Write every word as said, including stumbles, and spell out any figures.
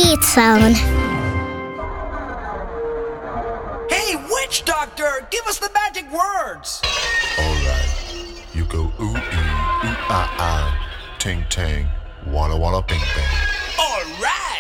Beat Zone. Hey, witch doctor, give us the magic words. Alright, you go ooh ee, ooh ah ah, ting tang, walla walla bing bang.